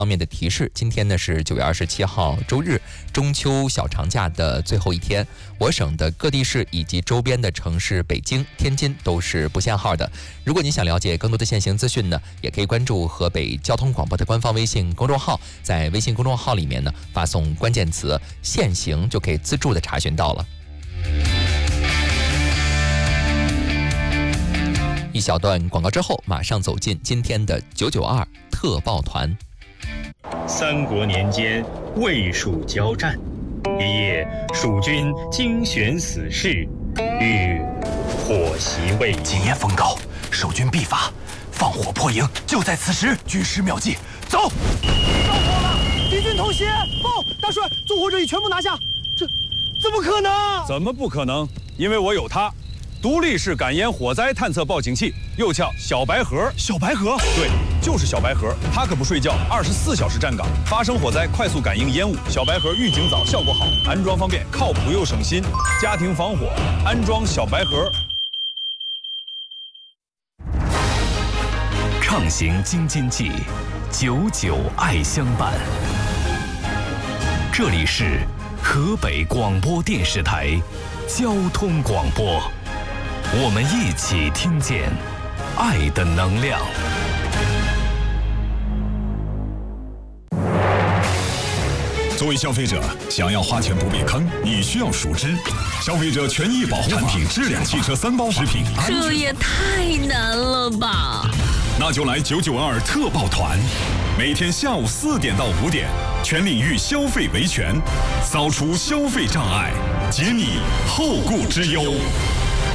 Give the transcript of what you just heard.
方面的提示，今天呢是9月27号周日，中秋小长假的最后一天，我省的各地市以及周边的城市北京、天津都是不限号的。如果你想了解更多的现行资讯呢，也可以关注河北交通广播的官方微信公众号，在微信公众号里面呢发送关键词“限行”就可以自助的查询到了。一小段广告之后，马上走进今天的992特报团。 三国年间，魏蜀交战，一夜，蜀军精选死士，欲火袭魏。 今夜风高，守军必发，放火破营，就在此时。军师妙计，走！ 着火了，敌军偷袭！报，大帅，纵火者已全部拿下。这怎么可能？ 怎么不可能？因为我有它。独立式感烟火灾探测报警器，又叫小白盒。 小白盒， 对，就是小白盒。它可不睡觉，24小时站岗，发生火灾快速感应烟雾。小白盒预警早，效果好，安装方便，靠谱又省心。家庭防火，安装小白盒。 畅行京津冀，久久爱相伴。这里是河北广播电视台交通广播。我们一起听见爱的能量。 作为消费者，想要花钱不避坑，你需要熟知消费者权益保护法、产品质量、汽车3包食品安全。 这也太难了吧！ 那就来992特报团，每天下午4点到5点，全领域消费维权，扫除消费障碍，解你后顾之忧。